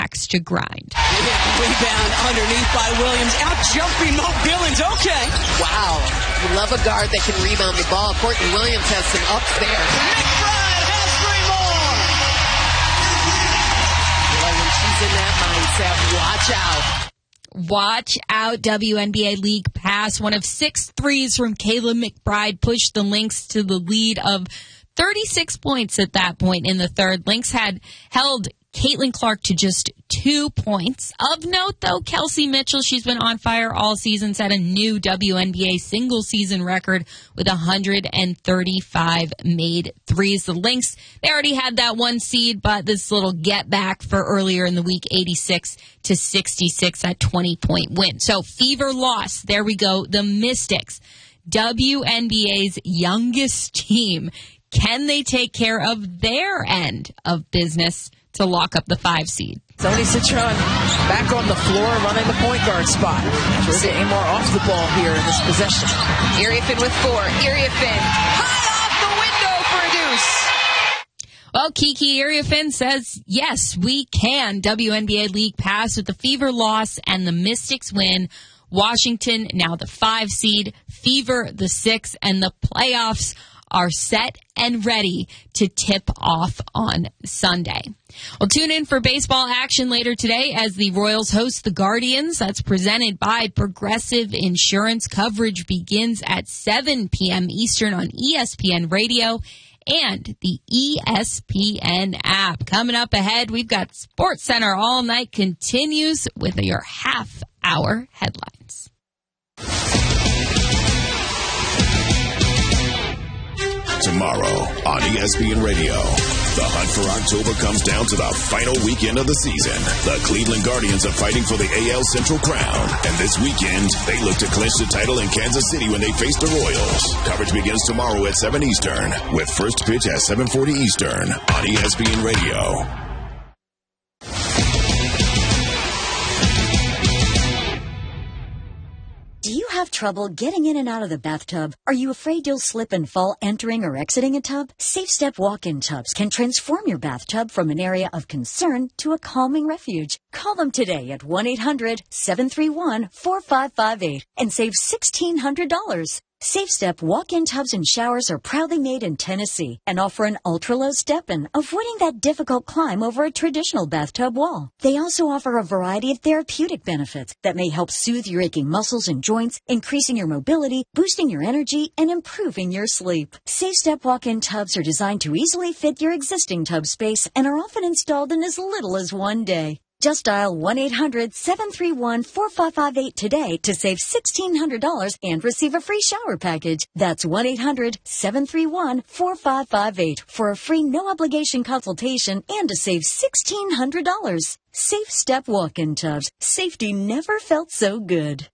axe to grind. Rebound underneath by Williams. Out jumping Mo Billings. Okay. Wow. We love a guard that can rebound the ball. Courtney Williams has some ups there. McBride has When she's in that mindset, watch out. Watch out, WNBA League Pass. One of 6 threes from Kayla McBride pushed the Lynx to the lead of 36 points at that point in the third. Lynx had held Caitlin Clark to just 2 points. Of note, though, Kelsey Mitchell, she's been on fire all season, set a new WNBA single-season record with 135 made threes. The Lynx, they already had that 1 seed, but this little get back for earlier in the week, 86-66, that 20-point win. So, Fever loss. There we go. The Mystics, WNBA's youngest team. Can they take care of their end of business to lock up the 5 seed? Tony Citron back on the floor running the point guard spot. We're getting more off the ball here in this possession. Iriafin with 4. Iriafin high off the window for a deuce. Well, Kiki Iriafin says, yes, we can. WNBA League Pass with the Fever loss and the Mystics win. Washington now the 5 seed, Fever the 6, and the playoffs are set and ready to tip off on Sunday. Well, tune in for baseball action later today as the Royals host the Guardians. That's presented by Progressive Insurance. Coverage begins at 7 p.m. Eastern on ESPN Radio and the ESPN app. Coming up ahead, we've got SportsCenter All Night continues with your half-hour headlines. Tomorrow on ESPN Radio, the hunt for October comes down to the final weekend of the season. The Cleveland Guardians are fighting for the AL Central crown, and this weekend, they look to clinch the title in Kansas City when they face the Royals. Coverage begins tomorrow at 7 Eastern, with first pitch at 7:40 Eastern on ESPN Radio. Do you have trouble getting in and out of the bathtub? Are you afraid you'll slip and fall entering or exiting a tub? Safe Step walk-in tubs can transform your bathtub from an area of concern to a calming refuge. Call them today at 1-800-731-4558 and save $1,600. Safe Step walk-in tubs and showers are proudly made in Tennessee and offer an ultra-low step-in, avoiding that difficult climb over a traditional bathtub wall. They also offer a variety of therapeutic benefits that may help soothe your aching muscles and joints, increasing your mobility, boosting your energy, and improving your sleep. Safe Step walk-in tubs are designed to easily fit your existing tub space and are often installed in as little as 1 day. Just dial 1-800-731-4558 today to save $1,600 and receive a free shower package. That's 1-800-731-4558 for a free no-obligation consultation and to save $1,600. Safe Step walk-in tubs. Safety never felt so good.